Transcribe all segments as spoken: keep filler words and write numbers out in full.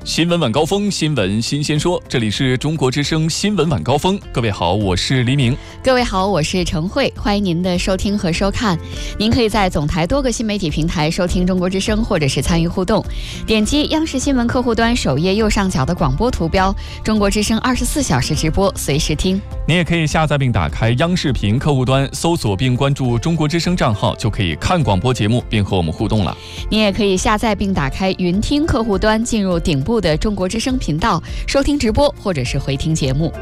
新闻晚高峰，新闻新鲜说，这里是中国之声新闻晚高峰。各位好，我是黎明。 各位好，我是程慧，欢迎您的收听和收看。您可以在总台多个新媒体平台收听中国之声，或者是参与互动。点击央视新闻客户端首页右上角的广播图标，中国之声二十四小时直播，随时听。 您也可以下载并打开央视频客户端，搜索并关注中国之声账号，就可以看广播节目并和我们互动了。 您也可以下载并打开云听客户端，进入顶部的中国之声频道，收听直播或者是回听节目。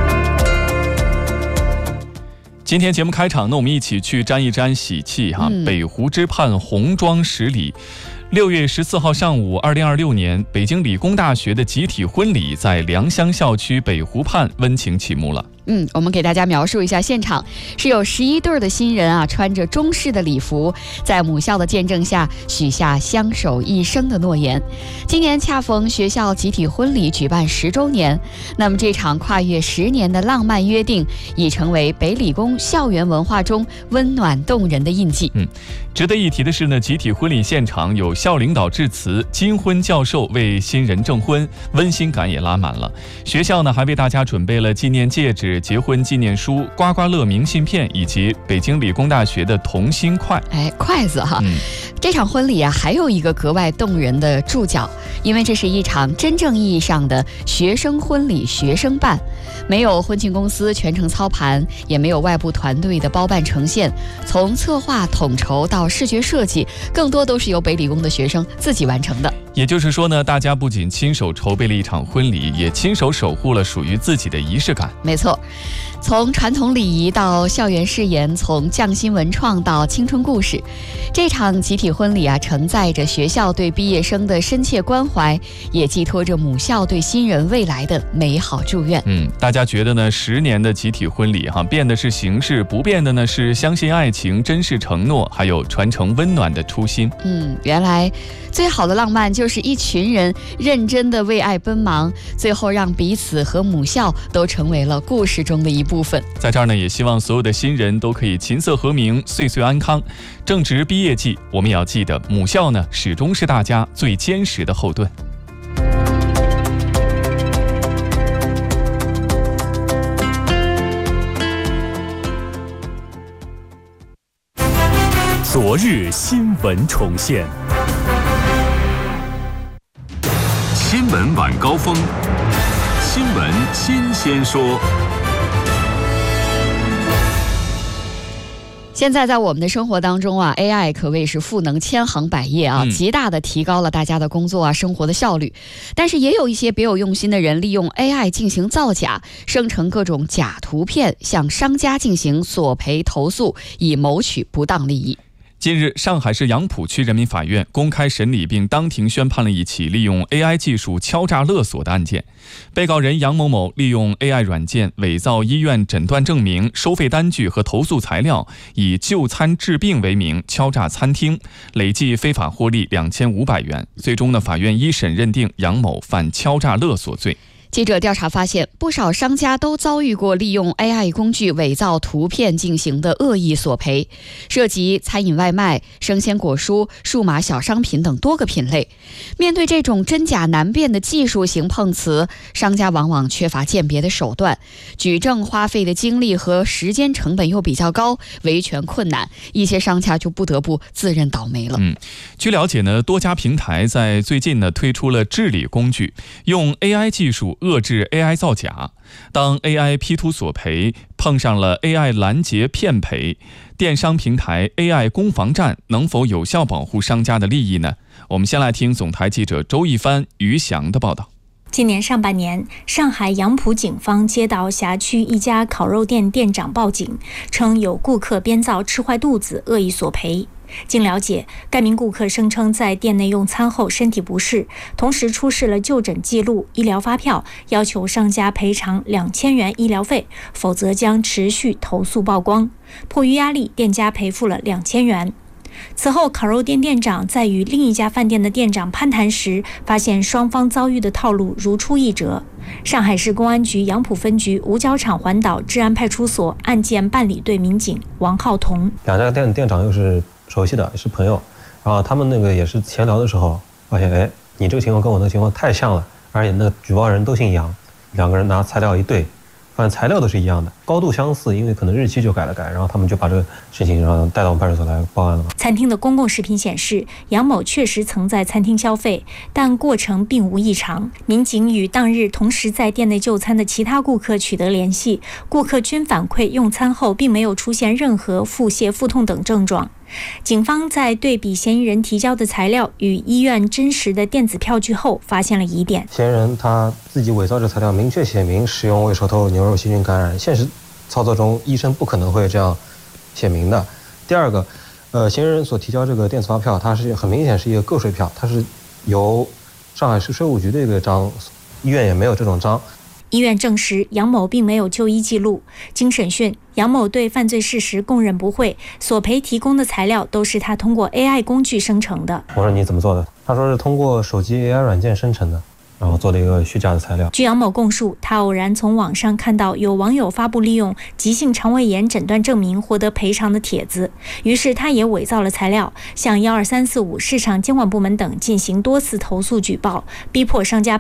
今天节目开场呢，我们一起去沾一沾喜气哈、嗯。北湖之畔红妆十里，六月十四号上午，二零二六年北京理工大学的集体婚礼在良乡校区北湖畔温情启幕了。 嗯，我们给大家描述一下现场，是有十一对的新人啊，穿着中式的礼服，在母校的见证下许下相守一生的诺言。今年恰逢学校集体婚礼举办十周年，那么这场跨越十年的浪漫约定，已成为北理工校园文化中温暖动人的印记。 嗯，值得一提的是呢，集体婚礼现场有校领导致辞，金婚教授为新人证婚，温馨感也拉满了。学校呢还为大家准备了纪念戒指、结婚纪念书、刮刮乐明信片以及北京理工大学的同心筷。 哎，筷子哈、 嗯。 这场婚礼啊，还有一个格外动人的注脚，因为这是一场真正意义上的学生婚礼学生办，没有婚庆公司全程操盘，也没有外部团队的包办呈现，从策划统筹到视觉设计，更多都是由北理工的学生自己完成的。 也就是说呢，大家不仅亲手筹备了一场婚礼，也亲手守护了属于自己的仪式感。 没错，从传统礼仪到校园誓言，从匠心文创到青春故事，这场集体婚礼啊，承载着学校对毕业生的深切关怀，也寄托着母校对新人未来的美好祝愿。 嗯，大家觉得呢？十年的集体婚礼哈，变的是形式，不变的呢是相信爱情、珍视承诺，还有传承温暖的初心。 嗯，原来最好的浪漫就是一群人认真的为爱奔忙，最后让彼此和母校都成为了故事中的一部分。 在这儿呢，也希望所有的新人都可以琴瑟和鸣，岁岁安康。正值毕业季，我们也要记得，母校呢始终是大家最坚实的后盾。 昨日新闻重现， 新闻晚高峰，新闻新鲜说。 现在在我们的生活当中啊 ，A I 可谓是赋能千行百业啊， 嗯、 极大的提高了大家的工作啊、生活的效率。但是也有一些别有用心的人利用 A I 进行造假，生成各种假图片，向商家进行索赔投诉，以谋取不当利益。 近日，上海市杨浦区人民法院公开审理并当庭宣判了一起利用 A I 技术敲诈勒索的案件。被告人杨某某利用 A I 软件伪造医院诊断证明、收费单据和投诉材料，以就餐治病为名敲诈餐厅，累计非法获利两千五百元。最终呢，法院一审认定杨某犯敲诈勒索罪。 记者调查发现，不少商家都遭遇过利用 A I 工具伪造图片进行的恶意索赔，涉及餐饮外卖、生鲜果蔬、数码小商品等多个品类。面对这种真假难辨的技术型碰瓷，商家往往缺乏鉴别的手段，举证花费的精力和时间成本又比较高，维权困难，一些商家就不得不自认倒霉了。 嗯，据了解呢，多家平台在最近呢推出了治理工具，用 A I 技术遏制 A I 造假。当 A I P 图索赔碰上了 A I 拦截骗赔，电商平台 A I 攻防战能否有效保护商家的利益呢？我们先来听总台记者周一帆、于翔的报道。 今年上半年，上海杨浦警方接到辖区一家烤肉店店长报警，称有顾客编造吃坏肚子，恶意索赔。经了解，该名顾客声称在店内用餐后身体不适，同时出示了就诊记录、医疗发票，要求商家赔偿两千元医疗费，否则将持续投诉曝光。迫于压力，店家赔付了两千元。此后，烤肉店店长在与另一家饭店的店长攀谈时，发现双方遭遇的套路如出一辙。上海市公安局杨浦分局五角场环岛治安派出所案件办理队民警王浩彤， 两家店店长又是熟悉的，也是朋友，然后他们那个也是闲聊的时候发现，哎， 你这个情况跟我那个情况太像了，而且那个举报人都姓杨，两个人拿材料一对，反正材料都是一样的，高度相似，因为可能日期就改了改，然后他们就把这个事情然后带到我们派出所来报案了嘛。 餐厅的公共视频显示，杨某确实曾在餐厅消费，但过程并无异常。民警与当日同时在店内就餐的其他顾客取得联系，顾客均反馈用餐后并没有出现任何腹泻、腹痛等症状。警方在对比嫌疑人提交的材料与医院真实的电子票据后，发现了疑点。 嫌疑人他自己伪造这材料，明确写明使用胃熟透牛肉细菌感染，现实操作中医生不可能会这样写明的。第二个，呃，嫌疑人所提交这个电子发票，它是很明显是一个个税票，它是由上海市税务局的一个章，医院也没有这种章。 医院证实，杨某并没有就医记录。经审讯，杨某对犯罪事实供认不讳，索赔提供的材料都是他通过 A I 工具生成的。 我说你怎么做的？他说是通过手机 A I 软件生成的，然后做了一个虚假的材料。 据杨某供述，他偶然从网上看到有网友发布利用急性肠胃炎诊断证明获得赔偿的帖子，于是他也伪造了材料，向一二三四五市场监管部门等进行多次投诉举报，逼迫商家